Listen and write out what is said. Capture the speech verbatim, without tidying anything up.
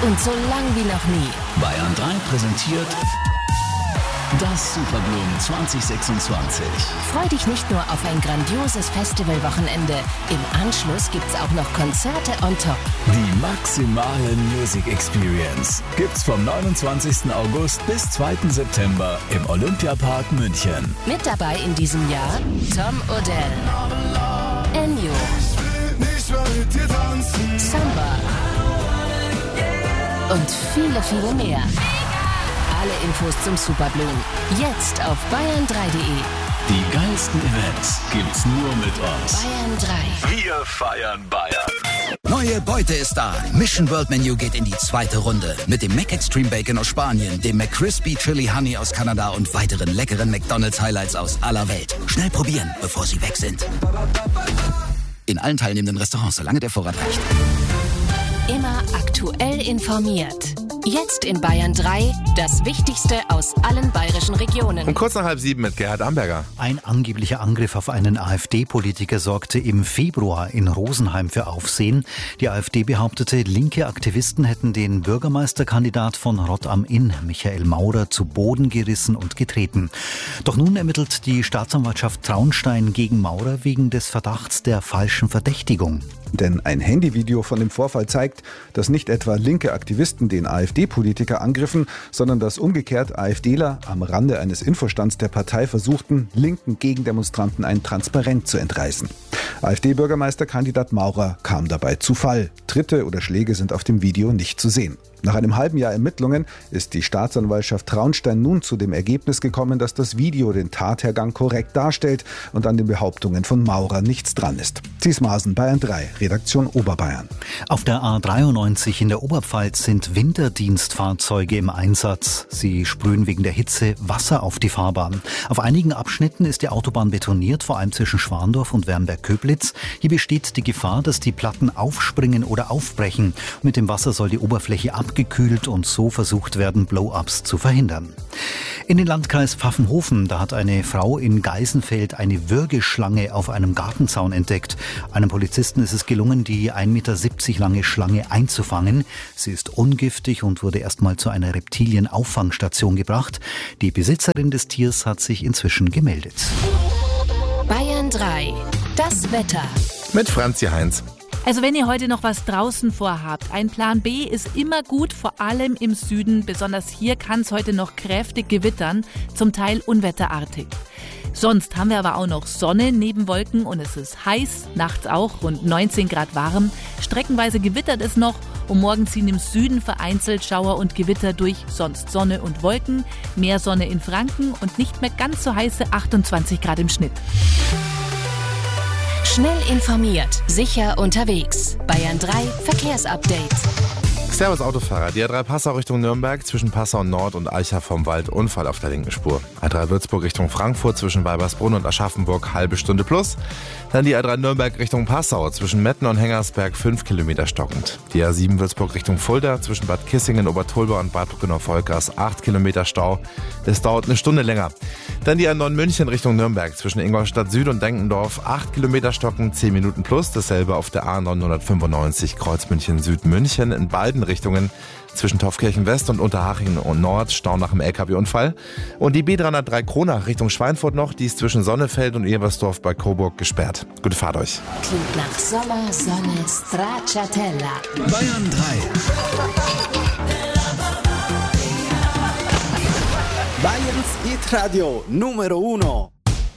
und so lang wie noch nie. Bayern drei präsentiert das Superblumen zwanzig sechsundzwanzig. Freu dich nicht nur auf ein grandioses Festivalwochenende. Im Anschluss gibt's auch noch Konzerte on top. Die maximale Music Experience gibt's vom neunundzwanzigsten August bis zweiten September im Olympiapark München. Mit dabei in diesem Jahr Tom Odell, Ennio, Samba und viele, viele mehr. Alle Infos zum Superblumen jetzt auf bayern drei punkt de. Die geilsten Events gibt's nur mit uns. Bayern drei. Wir feiern Bayern. Neue Beute ist da. Mission World Menu geht in die zweite Runde. Mit dem Mac Extreme Bacon aus Spanien, dem McCrispy Chili Honey aus Kanada und weiteren leckeren McDonald's Highlights aus aller Welt. Schnell probieren, bevor sie weg sind. In allen teilnehmenden Restaurants, solange der Vorrat reicht. Immer aktuell informiert. Jetzt in Bayern drei, das Wichtigste aus allen bayerischen Regionen. Um kurz nach halb sieben mit Gerhard Amberger. Ein angeblicher Angriff auf einen AfD-Politiker sorgte im Februar in Rosenheim für Aufsehen. Die AfD behauptete, linke Aktivisten hätten den Bürgermeisterkandidat von Rott am Inn, Michael Maurer, zu Boden gerissen und getreten. Doch nun ermittelt die Staatsanwaltschaft Traunstein gegen Maurer wegen des Verdachts der falschen Verdächtigung. Denn ein Handyvideo von dem Vorfall zeigt, dass nicht etwa linke Aktivisten den AfD-Politiker angriffen, sondern dass umgekehrt AfDler am Rande eines Infostands der Partei versuchten, linken Gegendemonstranten ein Transparent zu entreißen. AfD-Bürgermeisterkandidat Maurer kam dabei zu Fall. Tritte oder Schläge sind auf dem Video nicht zu sehen. Nach einem halben Jahr Ermittlungen ist die Staatsanwaltschaft Traunstein nun zu dem Ergebnis gekommen, dass das Video den Tathergang korrekt darstellt und an den Behauptungen von Maurer nichts dran ist. Thies Maaßen, Bayern drei, Redaktion Oberbayern. Auf der A dreiundneunzig in der Oberpfalz sind Winterdienstfahrzeuge im Einsatz. Sie sprühen wegen der Hitze Wasser auf die Fahrbahn. Auf einigen Abschnitten ist die Autobahn betoniert, vor allem zwischen Schwandorf und Wernberg-Köblitz. Hier besteht die Gefahr, dass die Platten aufspringen oder aufbrechen. Mit dem Wasser soll die Oberfläche abgekühlt und so versucht werden, Blow-ups zu verhindern. In den Landkreis Pfaffenhofen, da hat eine Frau in Geisenfeld eine Würgeschlange auf einem Gartenzaun entdeckt. Einem Polizisten ist es gelungen, die ein Meter siebzig lange Schlange einzufangen. Sie ist ungiftig und wurde erstmal zu einer Reptilienauffangstation gebracht. Die Besitzerin des Tiers hat sich inzwischen gemeldet. Bayern drei, das Wetter. Mit Franzi Heinz. Also wenn ihr heute noch was draußen vorhabt, ein Plan B ist immer gut, vor allem im Süden. Besonders hier kann es heute noch kräftig gewittern, zum Teil unwetterartig. Sonst haben wir aber auch noch Sonne neben Wolken und es ist heiß, nachts auch rund neunzehn Grad warm. Streckenweise gewittert es noch und morgen ziehen im Süden vereinzelt Schauer und Gewitter durch, sonst Sonne und Wolken, mehr Sonne in Franken und nicht mehr ganz so heiße achtundzwanzig Grad im Schnitt. Schnell informiert, sicher unterwegs. Bayern drei Verkehrsupdate. Servus Autofahrer, die A drei Passau Richtung Nürnberg, zwischen Passau Nord und Eicher vom Wald, Unfall auf der linken Spur. A drei Würzburg Richtung Frankfurt, zwischen Weibersbrunn und Aschaffenburg, halbe Stunde plus. Dann die A drei Nürnberg Richtung Passau, zwischen Metten und Hengersberg, fünf Kilometer stockend. Die A sieben Würzburg Richtung Fulda, zwischen Bad Kissingen, Obertolba und Bad Brucknau-Volkers, acht Kilometer Stau. Das dauert eine Stunde länger. Dann die A neun München Richtung Nürnberg, zwischen Ingolstadt Süd und Denkendorf, acht Kilometer stockend, zehn Minuten plus. Dasselbe auf der A neunhundertfünfundneunzig Kreuz München Süd München, in beiden Richtungen. Zwischen Taufkirchen West und Unterhaching und Nord, Stau nach dem L K W-Unfall. Und die B dreihundertdrei Kronach Richtung Schweinfurt noch, die ist zwischen Sonnefeld und Eversdorf bei Coburg gesperrt. Gute Fahrt euch. Klingt nach Sommer, Sonne, Stracciatella. Bayern drei. Bayerns Hit Radio Numero Uno.